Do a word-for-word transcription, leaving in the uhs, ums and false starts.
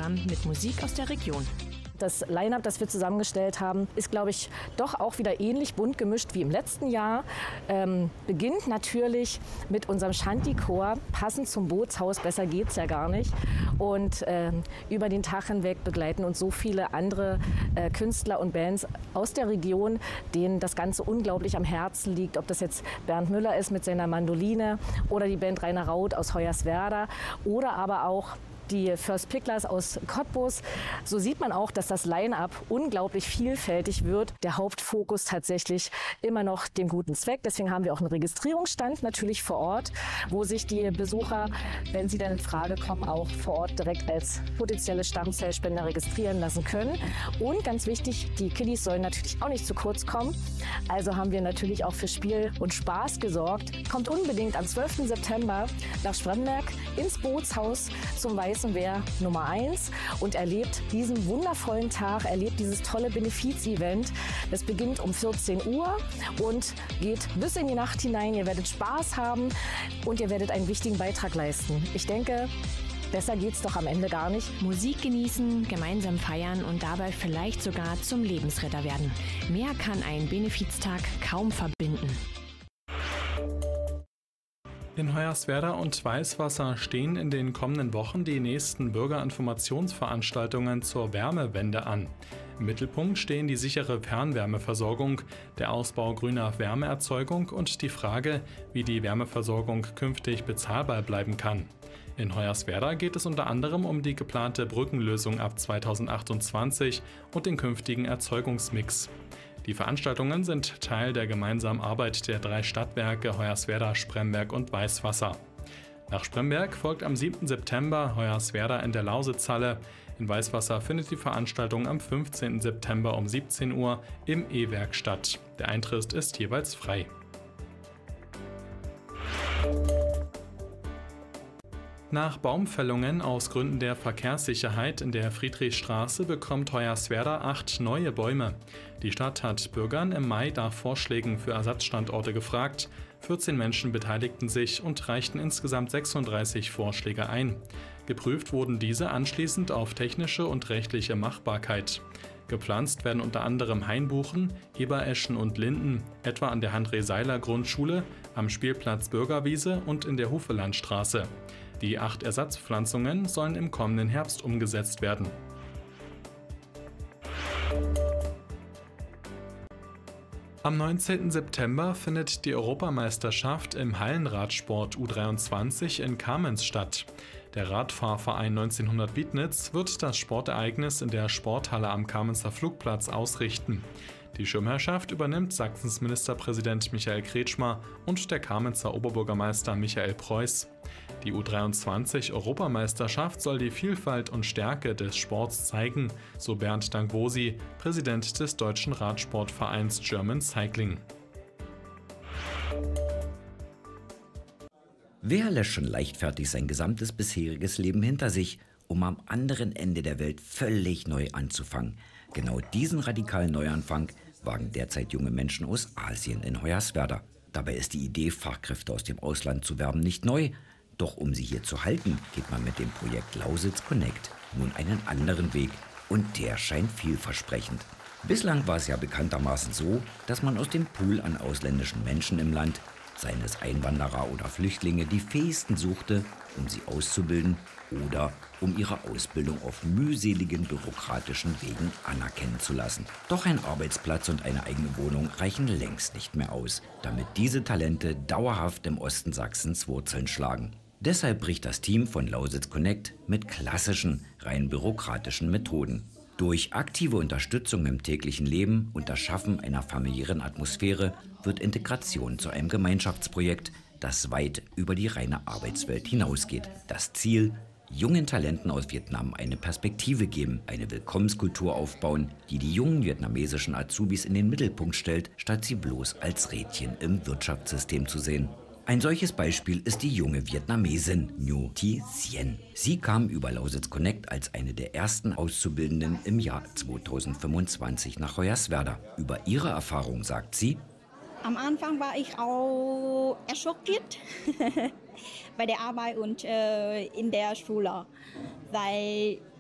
Programm mit Musik aus der Region. Das Line-Up, das wir zusammengestellt haben, ist, glaube ich, doch auch wieder ähnlich bunt gemischt wie im letzten Jahr. Ähm, beginnt natürlich mit unserem Shanty-Chor, passend zum Bootshaus, besser geht's ja gar nicht. Und ähm, über den Tag hinweg begleiten uns so viele andere äh, Künstler und Bands aus der Region, denen das Ganze unglaublich am Herzen liegt. Ob das jetzt Bernd Müller ist mit seiner Mandoline oder die Band Rainer Rauth aus Hoyerswerda oder aber auch die First Picklers aus Cottbus. So sieht man auch, dass das Line-Up unglaublich vielfältig wird. Der Hauptfokus tatsächlich immer noch dem guten Zweck. Deswegen haben wir auch einen Registrierungsstand natürlich vor Ort, wo sich die Besucher, wenn sie dann in Frage kommen, auch vor Ort direkt als potenzielle Stammzellspender registrieren lassen können. Und ganz wichtig, die Kiddies sollen natürlich auch nicht zu kurz kommen. Also haben wir natürlich auch für Spiel und Spaß gesorgt. Kommt unbedingt am zwölften September nach Spremberg ins Bootshaus zum Weißen Wehr Nummer eins und erlebt diesen wundervollen Tag, erlebt dieses tolle Benefiz-Event. Das beginnt um vierzehn Uhr und geht bis in die Nacht hinein. Ihr werdet Spaß haben und ihr werdet einen wichtigen Beitrag leisten. Ich denke, besser geht's doch am Ende gar nicht. Musik genießen, gemeinsam feiern und dabei vielleicht sogar zum Lebensretter werden. Mehr kann ein Benefiztag kaum verbinden. In Hoyerswerda und Weißwasser stehen in den kommenden Wochen die nächsten Bürgerinformationsveranstaltungen zur Wärmewende an. Im Mittelpunkt stehen die sichere Fernwärmeversorgung, der Ausbau grüner Wärmeerzeugung und die Frage, wie die Wärmeversorgung künftig bezahlbar bleiben kann. In Hoyerswerda geht es unter anderem um die geplante Brückenlösung ab zweitausendachtundzwanzig und den künftigen Erzeugungsmix. Die Veranstaltungen sind Teil der gemeinsamen Arbeit der drei Stadtwerke Hoyerswerda, Spremberg und Weißwasser. Nach Spremberg folgt am siebten September Hoyerswerda in der Lausitzhalle. In Weißwasser findet die Veranstaltung am fünfzehnten September um siebzehn Uhr im E-Werk statt. Der Eintritt ist jeweils frei. Nach Baumfällungen aus Gründen der Verkehrssicherheit in der Friedrichstraße bekommt Hoyerswerda acht neue Bäume. Die Stadt hat Bürgern im Mai nach Vorschlägen für Ersatzstandorte gefragt. vierzehn Menschen beteiligten sich und reichten insgesamt sechsunddreißig Vorschläge ein. Geprüft wurden diese anschließend auf technische und rechtliche Machbarkeit. Gepflanzt werden unter anderem Hainbuchen, Ebereschen und Linden, etwa an der André-Seiler-Grundschule, am Spielplatz Bürgerwiese und in der Hufelandstraße. Die acht Ersatzpflanzungen sollen im kommenden Herbst umgesetzt werden. Am neunzehnten September findet die Europameisterschaft im Hallenradsport U dreiundzwanzig in Kamenz statt. Der Radfahrverein neunzehnhundert Wiednitz wird das Sportereignis in der Sporthalle am Kamenzer Flugplatz ausrichten. Die Schirmherrschaft übernimmt Sachsens Ministerpräsident Michael Kretschmer und der Kamenzer Oberbürgermeister Michael Preuß. Die U dreiundzwanzig-Europameisterschaft soll die Vielfalt und Stärke des Sports zeigen, so Bernd Dangwosi, Präsident des deutschen Radsportvereins German Cycling. Wer lässt schon leichtfertig sein gesamtes bisheriges Leben hinter sich, um am anderen Ende der Welt völlig neu anzufangen? Genau diesen radikalen Neuanfang wagen derzeit junge Menschen aus Asien in Hoyerswerda. Dabei ist die Idee, Fachkräfte aus dem Ausland zu werben, nicht neu. Doch um sie hier zu halten, geht man mit dem Projekt Lausitz Connect nun einen anderen Weg. Und der scheint vielversprechend. Bislang war es ja bekanntermaßen so, dass man aus dem Pool an ausländischen Menschen im Land, seien es Einwanderer oder Flüchtlinge, die fähigsten suchte, um sie auszubilden oder um ihre Ausbildung auf mühseligen bürokratischen Wegen anerkennen zu lassen. Doch ein Arbeitsplatz und eine eigene Wohnung reichen längst nicht mehr aus, damit diese Talente dauerhaft im Osten Sachsens Wurzeln schlagen. Deshalb bricht das Team von Lausitz Connect mit klassischen, rein bürokratischen Methoden. Durch aktive Unterstützung im täglichen Leben und das Schaffen einer familiären Atmosphäre wird Integration zu einem Gemeinschaftsprojekt, das weit über die reine Arbeitswelt hinausgeht. Das Ziel: jungen Talenten aus Vietnam eine Perspektive geben, eine Willkommenskultur aufbauen, die die jungen vietnamesischen Azubis in den Mittelpunkt stellt, statt sie bloß als Rädchen im Wirtschaftssystem zu sehen. Ein solches Beispiel ist die junge Vietnamesin Nhu Thi Sien. Sie kam über Lausitz Connect als eine der ersten Auszubildenden im Jahr zweitausendfünfundzwanzig nach Hoyerswerda. Über ihre Erfahrung sagt sie: Am Anfang war ich auch erschockiert bei der Arbeit und äh, in der Schule, weil